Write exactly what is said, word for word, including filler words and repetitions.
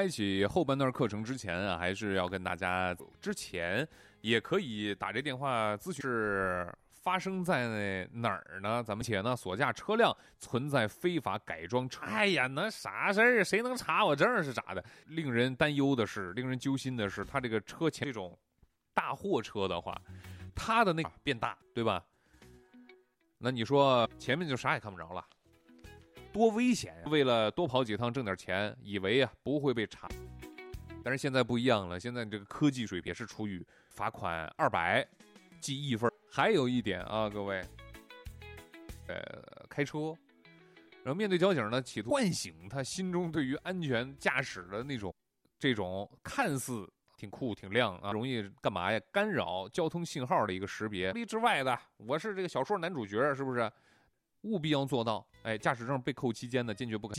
开启后半段课程之前啊，还是要跟大家之前也可以打这电话咨询，是发生在哪儿呢？咱们且呢，所驾车辆存在非法改装车。哎呀，那啥事儿？谁能查我证是咋的？令人担忧的是，令人揪心的是，他这个车前这种大货车的话，它的那个变大，对吧？那你说前面就啥也看不着了。多危险呀！为了多跑几趟挣点钱，以为啊不会被查，但是现在不一样了。现在这个科技水平也是处于罚款二百，记一分。还有一点啊，各位，呃，开车，然后面对交警呢，企图唤醒他心中对于安全驾驶的那种这种看似挺酷挺亮啊，容易干嘛呀？干扰交通信号的一个识别。之外的，我是这个小说男主角，是不是？务必要做到，哎，驾驶证被扣期间呢，坚决不可。